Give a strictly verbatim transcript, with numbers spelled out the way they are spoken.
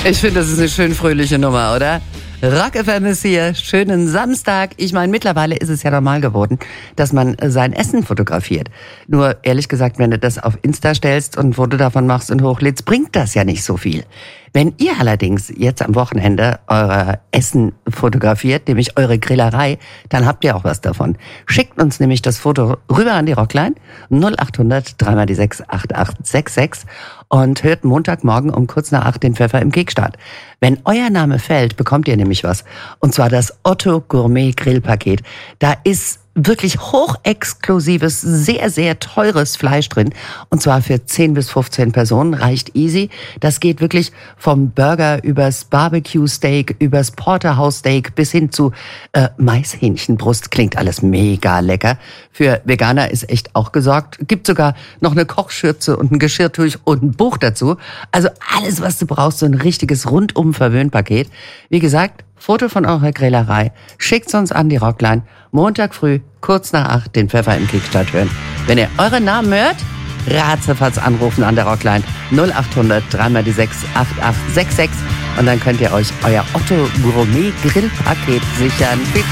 Ich finde, das ist eine schön fröhliche Nummer, oder? Rock F M ist hier. Schönen Samstag. Ich meine, mittlerweile ist es ja normal geworden, dass man sein Essen fotografiert. Nur ehrlich gesagt, wenn du das auf Insta stellst und ein Foto davon machst und hochlädst, bringt das ja nicht so viel. Wenn ihr allerdings jetzt am Wochenende euer Essen fotografiert, nämlich eure Grillerei, dann habt ihr auch was davon. Schickt uns nämlich das Foto rüber an die Rockline null acht hundert drei mal die sechs acht acht sechs sechs und hört Montagmorgen um kurz nach acht den Pfeffer im Kickstart. Wenn euer Name fällt, bekommt ihr nämlich was. Und zwar das Otto Gourmet Grillpaket. Da ist wirklich hochexklusives, sehr, sehr teures Fleisch drin. Und zwar für zehn bis fünfzehn Personen, reicht easy. Das geht wirklich vom Burger übers Barbecue-Steak, übers Porterhouse-Steak bis hin zu äh, Maishähnchenbrust. Klingt alles mega lecker. Für Veganer ist echt auch gesorgt. Gibt sogar noch eine Kochschürze und ein Geschirrtuch und ein Buch dazu. Also alles, was du brauchst, so ein richtiges Rundum-Verwöhnpaket. Wie gesagt, Foto von eurer Grillerei, schickt's uns an die Rockline. Montag früh, kurz nach acht, den Pfeffer im Kickstart hören. Wenn ihr euren Namen hört, ratzefatz anrufen an der Rockline null acht hundert drei mal die sechs acht acht sechs sechs und dann könnt ihr euch euer Otto Gourmet Grillpaket sichern. Viel